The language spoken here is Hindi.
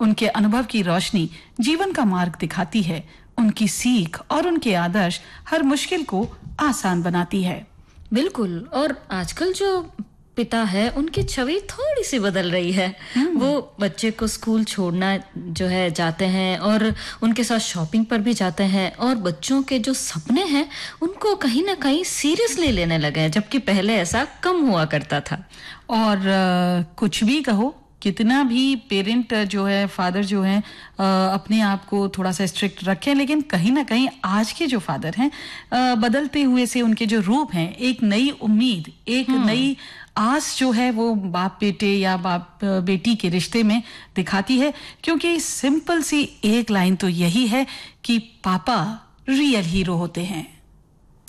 उनके अनुभव की रोशनी जीवन का मार्ग दिखाती है। उनकी सीख और उनके आदर्श हर मुश्किल को आसान बनाती है। बिल्कुल। और आजकल जो पिता है उनकी छवि थोड़ी सी बदल रही है। वो बच्चे को स्कूल छोड़ना जो है जाते हैं और उनके साथ शॉपिंग पर भी जाते हैं और बच्चों के जो सपने हैं उनको कहीं ना कहीं सीरियसली लेने लगे हैं, जबकि पहले ऐसा कम हुआ करता था। और कुछ भी कहो, कितना भी पेरेंट जो है, फादर जो है, अपने आप को थोड़ा सा स्ट्रिक्ट रखें, लेकिन कहीं ना कहीं आज के जो फादर हैं, बदलते हुए से उनके जो रूप हैं, एक नई उम्मीद, एक नई आस जो है वो बाप बेटे या बाप बेटी के रिश्ते में दिखाती है। क्योंकि सिंपल सी एक लाइन तो यही है कि पापा रियल हीरो होते हैं।